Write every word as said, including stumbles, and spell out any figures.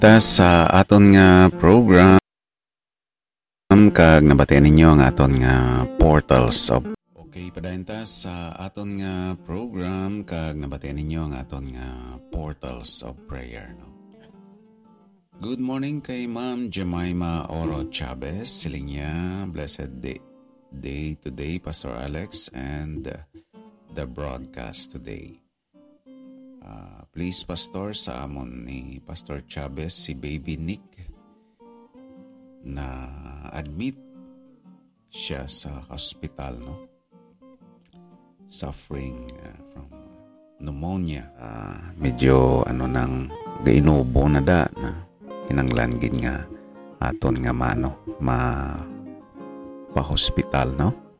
Ta sa aton nga program kag nabatian ninyo ang aton nga portals of Okay, padayon ta sa aton nga program kag nabatian ninyo ang aton nga portals of prayer, no. Good morning kay Ma'am Jemima Oro Chavez, siling niya, blessed day, day today, Pastor Alex, and the broadcast today. Uh, please, Pastor, sa amon ni Pastor Chavez, si Baby Nick, na admit siya sa hospital, no? Suffering uh, from pneumonia. Uh, medyo ano nang gainubo na da na kinanglan gid nga aton nga mano ma pa hospital, no?